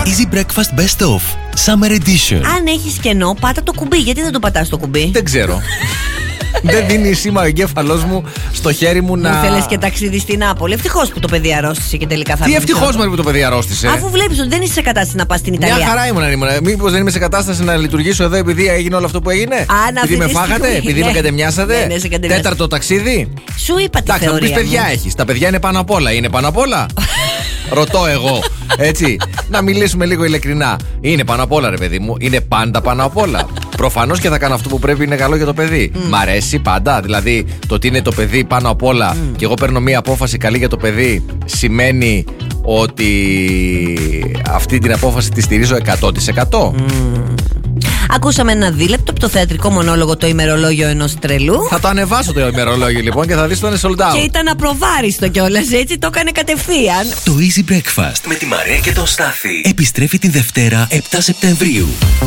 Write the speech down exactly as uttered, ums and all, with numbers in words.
Easy Breakfast Best Of Summer Edition. Αν έχεις κενό, πάτα το κουμπί. Γιατί δεν το πατάς το κουμπί? Δεν ξέρω. Δεν δίνει σήμα ο εγκέφαλός μου στο χέρι μου να. Μου θέλεις και ταξίδι στην Νάπολη. Ευτυχώς που το παιδί αρρώστησε και τελικά θα. Τι ευτυχώς μου που το παιδί αρρώστησε. Αφού βλέπεις ότι δεν είσαι σε κατάσταση να πας στην Ιταλία. Μια χαρά ήμουν. ήμουν. Μήπως δεν είμαι σε κατάσταση να λειτουργήσω εδώ επειδή έγινε όλο αυτό που έγινε? Α, επειδή με φάγατε, επειδή με κατεμιάσατε. Ναι, ναι, σε κατεμιάσατε. Τέταρτο ταξίδι. Σου είπα τι θεωρία. Θα μου πεις παιδιά έχεις. Τα παιδιά είναι πάνω απ' όλα. Είναι πάνω απ' όλα. Ρωτώ εγώ. Έτσι. Να μιλήσουμε λίγο ειλικρινά. Είναι πάνω απ' όλα, ρε παιδί μου. Είναι πάντα πάνω απ' όλα. Προφανώς και θα κάνω αυτό που πρέπει, είναι καλό για το παιδί. Mm. Μ' αρέσει πάντα. Δηλαδή το ότι είναι το παιδί πάνω απ' όλα mm. και εγώ παίρνω μία απόφαση καλή για το παιδί, σημαίνει ότι αυτή την απόφαση τη στηρίζω εκατό τοις εκατό. Mm. Ακούσαμε ένα δίλεπτο από το θεατρικό μονόλογο «Το ημερολόγιο ενός τρελού». Θα το ανεβάσω το ημερολόγιο λοιπόν και θα δεις το είναι sold out. Και ήταν απροβάριστο κιόλας, έτσι το έκανε κατευθείαν. Το Easy Breakfast με τη Μαρία και τον Στάθη επιστρέφει την Δευτέρα επτά Σεπτεμβρίου.